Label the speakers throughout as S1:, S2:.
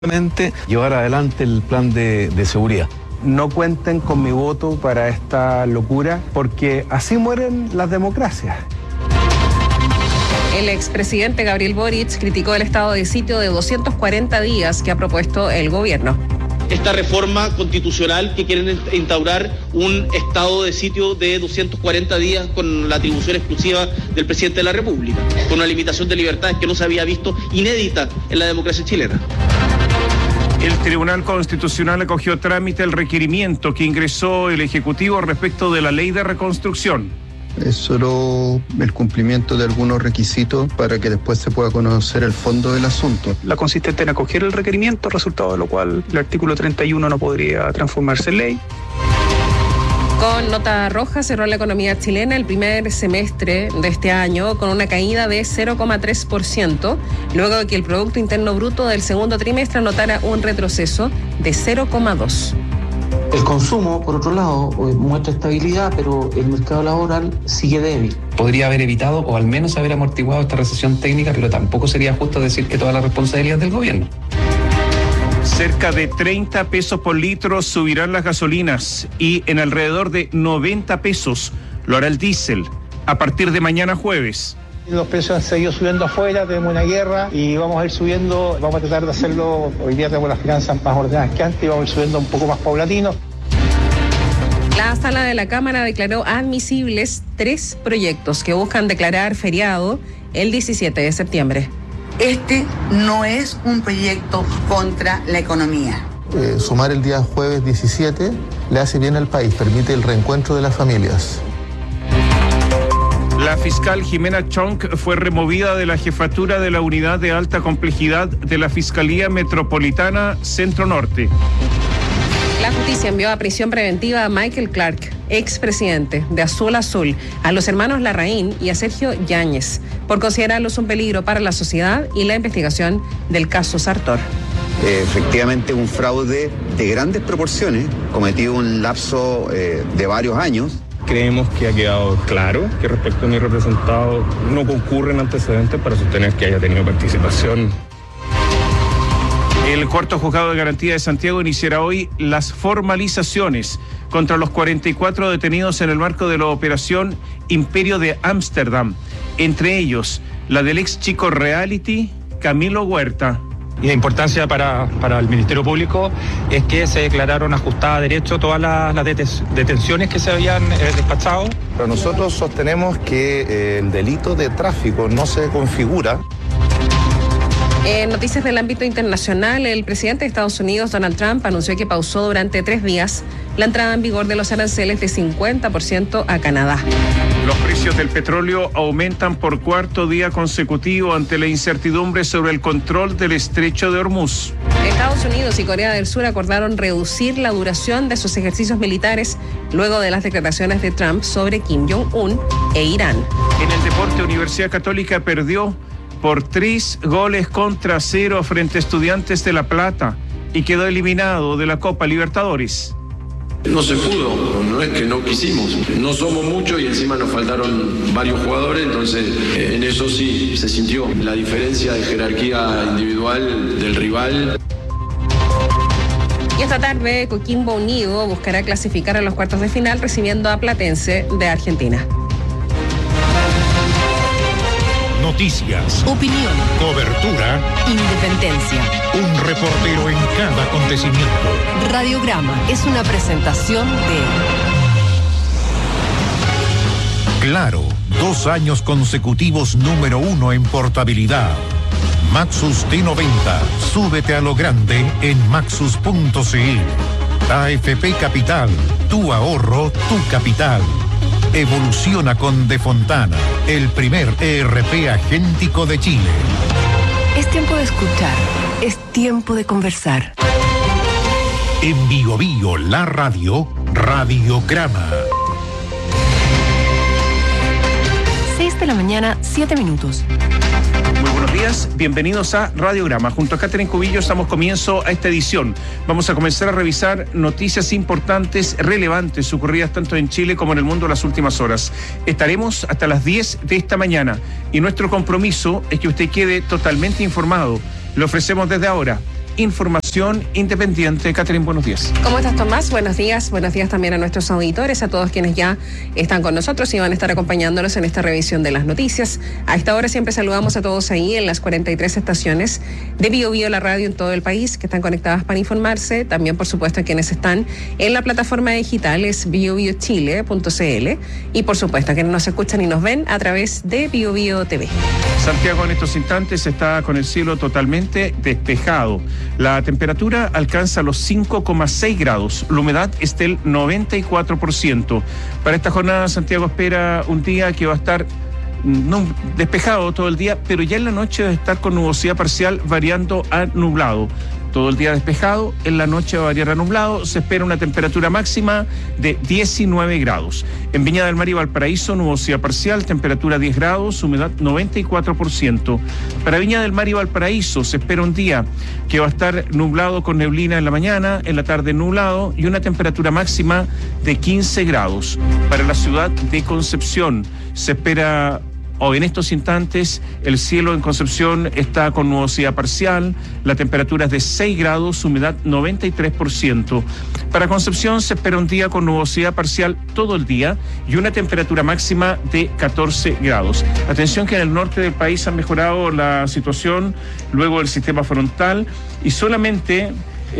S1: llevar adelante el plan de seguridad.
S2: No cuenten con mi voto para esta locura, porque así mueren las democracias.
S3: El expresidente Gabriel Boric criticó el estado de sitio de 240 días que ha propuesto el gobierno.
S4: Esta reforma constitucional que quieren instaurar un estado de sitio de 240 días con la atribución exclusiva del presidente de la República, con una limitación de libertades que no se había visto, inédita en la democracia chilena.
S5: El Tribunal Constitucional acogió trámite el requerimiento que ingresó el Ejecutivo respecto de la Ley de Reconstrucción.
S6: Es solo el cumplimiento de algunos requisitos para que después se pueda conocer el fondo del asunto.
S7: La consistente en acoger el requerimiento, resultado de lo cual el artículo 31 no podría transformarse en ley.
S3: Con nota roja cerró la economía chilena el primer semestre de este año con una caída de 0,3%, luego de que el Producto Interno Bruto del segundo trimestre anotara un retroceso de 0,2%.
S8: El consumo, por otro lado, muestra estabilidad, pero el mercado laboral sigue débil.
S9: Podría haber evitado o al menos haber amortiguado esta recesión técnica, pero tampoco sería justo decir que toda la responsabilidad es del gobierno.
S5: Cerca de 30 pesos por litro subirán las gasolinas y en alrededor de 90 pesos lo hará el diésel a partir de mañana jueves.
S10: Los precios han seguido subiendo afuera, tenemos una guerra y vamos a ir subiendo, vamos a tratar de hacerlo, hoy día tenemos las finanzas más ordenadas que antes y vamos a ir subiendo un poco más paulatino.
S3: La sala de la Cámara declaró admisibles 3 proyectos que buscan declarar feriado el 17 de septiembre.
S11: Este no es un proyecto contra la economía.
S12: Sumar el día jueves 17 le hace bien al país, permite el reencuentro de las familias.
S5: La fiscal Jimena Chong fue removida de la jefatura de la unidad de alta complejidad de la Fiscalía Metropolitana Centro Norte.
S3: La justicia envió a prisión preventiva a Michael Clark, expresidente de Azul Azul, a los hermanos Larraín y a Sergio Yáñez, por considerarlos un peligro para la sociedad y la investigación del caso Sartor.
S13: Efectivamente, un fraude de grandes proporciones, cometido en un lapso de varios años.
S14: Creemos que ha quedado claro que respecto a mi representado no concurren antecedentes para sostener que haya tenido participación.
S5: El cuarto juzgado de garantía de Santiago iniciará hoy las formalizaciones contra los 44 detenidos en el marco de la operación Imperio de Ámsterdam, entre ellos la del ex chico reality Camilo Huerta.
S15: Y la importancia para el Ministerio Público es que se declararon ajustadas a derecho todas las detenciones que se habían despachado.
S16: Pero nosotros sostenemos que el delito de tráfico no se configura.
S3: En noticias del ámbito internacional, el presidente de Estados Unidos, Donald Trump, anunció que pausó durante 3 días la entrada en vigor de los aranceles de 50% a Canadá.
S5: Los precios del petróleo aumentan por cuarto día consecutivo ante la incertidumbre sobre el control del estrecho de Hormuz.
S3: Estados Unidos y Corea del Sur acordaron reducir la duración de sus ejercicios militares luego de las declaraciones de Trump sobre Kim Jong-un e Irán.
S5: En el deporte, Universidad Católica perdió por 3-0 frente a Estudiantes de La Plata y quedó eliminado de la Copa Libertadores.
S17: No se pudo, no es que no quisimos, no somos muchos y encima nos faltaron varios jugadores, entonces en eso sí se sintió la diferencia de jerarquía individual del rival.
S3: Y esta tarde Coquimbo Unido buscará clasificar a los cuartos de final recibiendo a Platense de Argentina.
S18: Noticias,
S3: opinión,
S18: cobertura,
S19: independencia.
S18: Un reportero en cada acontecimiento.
S19: Radiograma es una presentación de
S18: Claro, 2 años consecutivos número 1 en portabilidad. Maxus T90, súbete a lo grande en maxus.cl. AFP Capital, tu ahorro, tu capital. Evoluciona con De Fontana, el primer ERP agéntico de Chile.
S19: Es tiempo de escuchar, es tiempo de conversar.
S18: En Bio Bio, la radio, Radiograma.
S19: 6 de la mañana, 7 minutos.
S5: Muy buenos días, bienvenidos a Radiograma. Junto a Catherine Cubillos damos comienzo a esta edición. Vamos a comenzar a revisar noticias importantes, relevantes, ocurridas tanto en Chile como en el mundo en las últimas horas. Estaremos hasta las 10 de esta mañana y nuestro compromiso es que usted quede totalmente informado. Le ofrecemos desde ahora información independiente. Catherine, buenos días.
S3: ¿Cómo estás, Tomás? Buenos días también a nuestros auditores, a todos quienes ya están con nosotros y van a estar acompañándonos en esta revisión de las noticias. A esta hora siempre saludamos a todos ahí en las 43 estaciones de Bio Bio, la radio en todo el país, que están conectadas para informarse. También, por supuesto, a quienes están en la plataforma digital, es biobiochile.cl, y por supuesto a quienes nos escuchan y nos ven a través de Bio Bio TV.
S5: Santiago en estos instantes está con el cielo totalmente despejado. La temperatura alcanza los 5,6 grados. La humedad es del 94%. Para esta jornada, Santiago espera un día que va a estar despejado todo el día, pero ya en la noche va a estar con nubosidad parcial variando a nublado. Todo el día despejado, en la noche va a variar a nublado. Se espera una temperatura máxima de 19 grados. En Viña del Mar y Valparaíso, nubosidad parcial, temperatura 10 grados, humedad 94%. Para Viña del Mar y Valparaíso se espera un día que va a estar nublado con neblina en la mañana, en la tarde nublado y una temperatura máxima de 15 grados. Para la ciudad de Concepción se espera... en estos instantes, el cielo en Concepción está con nubosidad parcial, la temperatura es de 6 grados, humedad 93%. Para Concepción se espera un día con nubosidad parcial todo el día y una temperatura máxima de 14 grados. Atención que en el norte del país ha mejorado la situación luego del sistema frontal y solamente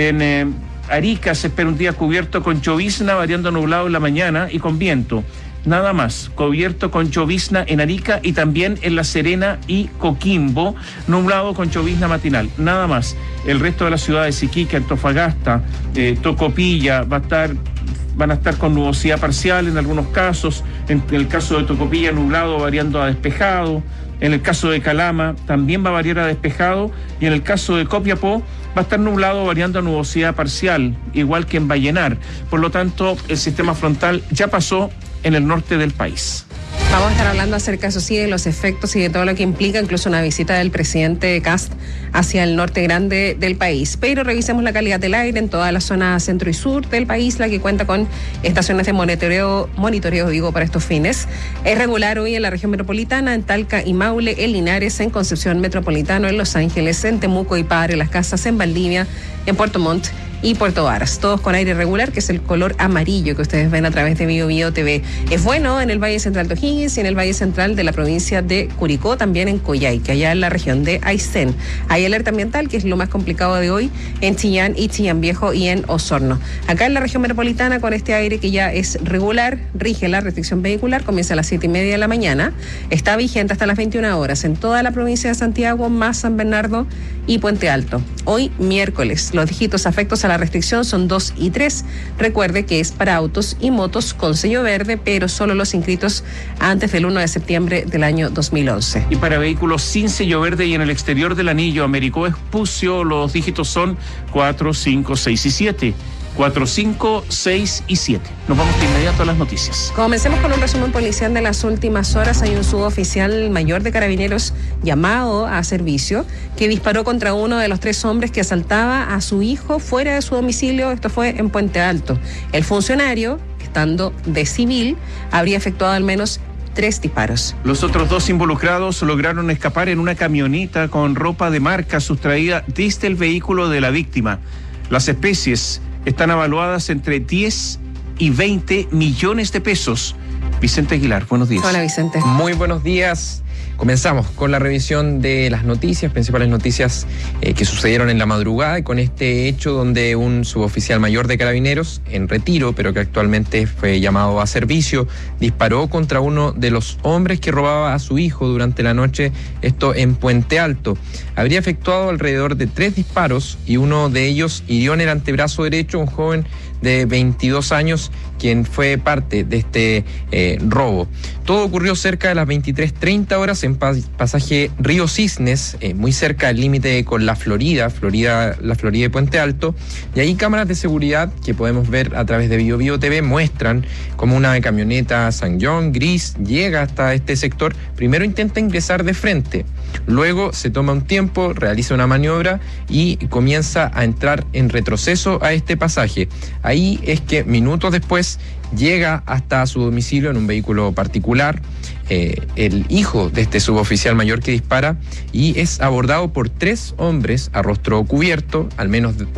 S5: en Arica se espera un día cubierto con llovizna, variando a nublado en la mañana y con viento. Nada más, cubierto con llovizna en Arica y también en La Serena y Coquimbo, nublado con llovizna matinal, nada más. El resto de las ciudades, Iquique, Antofagasta, Tocopilla, van a estar con nubosidad parcial en algunos casos. En el caso de Tocopilla, nublado variando a despejado. En el caso de Calama también va a variar a despejado, y en el caso de Copiapó va a estar nublado variando a nubosidad parcial, igual que en Vallenar. Por lo tanto, el sistema frontal ya pasó en el norte del país.
S3: Vamos a estar hablando acerca, eso sí, de los efectos y de todo lo que implica incluso una visita del presidente Kast hacia el norte grande del país. Pero revisemos la calidad del aire en toda la zona centro y sur del país, la que cuenta con estaciones de monitoreo para estos fines. Es regular hoy en la región metropolitana, en Talca y Maule, en Linares, en Concepción Metropolitano, en Los Ángeles, en Temuco y Padre Las Casas, en Valdivia, en Puerto Montt y Puerto Varas, todos con aire regular, que es el color amarillo que ustedes ven a través de Bio Bio TV. Es bueno en el Valle Central de O'Higgins y en el Valle Central de la provincia de Curicó, también en Coyhaique, allá en la región de Aysén. Hay alerta ambiental, que es lo más complicado de hoy, en Chillán y Chillán Viejo y en Osorno. Acá en la región metropolitana, con este aire que ya es regular, rige la restricción vehicular, comienza a las 7:30 de la mañana, está vigente hasta las 21 horas en toda la provincia de Santiago, más San Bernardo y Puente Alto. Hoy, miércoles, los dígitos afectos a la restricción son 2 y 3. Recuerde que es para autos y motos con sello verde, pero solo los inscritos antes del 1 de septiembre del año 2011.
S5: Y para vehículos sin sello verde y en el exterior del anillo Américo Vespucio, los dígitos son 4, 5, 6 y 7. 4, 5, 6 y 7. Nos vamos de inmediato a las noticias.
S3: Comencemos con un resumen policial de las últimas horas. Hay un suboficial mayor de Carabineros llamado a servicio que disparó contra uno de los 3 hombres que asaltaba a su hijo fuera de su domicilio. Esto fue en Puente Alto. El funcionario, estando de civil, habría efectuado al menos 3 disparos.
S5: Los otros 2 involucrados lograron escapar en una camioneta con ropa de marca sustraída desde el vehículo de la víctima. Las especies están evaluadas entre 10 y 20 millones de pesos. Vicente Aguilar, buenos días.
S3: Hola, Vicente.
S20: Muy buenos días. Comenzamos con la revisión de las noticias, principales noticias que sucedieron en la madrugada, y con este hecho donde un suboficial mayor de Carabineros, en retiro, pero que actualmente fue llamado a servicio, disparó contra uno de los hombres que robaba a su hijo durante la noche, esto en Puente Alto. Habría efectuado alrededor de 3 disparos y uno de ellos hirió en el antebrazo derecho a un joven de 22 años, quien fue parte de este robo. Todo ocurrió cerca de las 23:30 horas en pasaje Río Cisnes, muy cerca del límite con la Florida de Puente Alto, y ahí cámaras de seguridad que podemos ver a través de Bio Bio TV muestran cómo una camioneta Sang-Yong gris llega hasta este sector. Primero intenta ingresar de frente, luego se toma un tiempo, realiza una maniobra y comienza a entrar en retroceso a este pasaje. Ahí es que minutos después llega hasta su domicilio en un vehículo particular. El hijo de este suboficial mayor que dispara y es abordado por 3 hombres a rostro cubierto, al menos